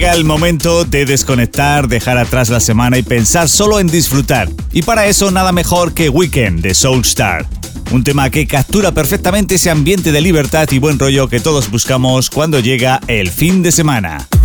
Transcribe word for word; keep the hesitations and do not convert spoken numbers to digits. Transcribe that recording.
Llega el momento de desconectar, dejar atrás la semana y pensar solo en disfrutar. Y para eso nada mejor que Weekend de Soulstar. Un tema que captura perfectamente ese ambiente de libertad y buen rollo que todos buscamos cuando llega el fin de semana.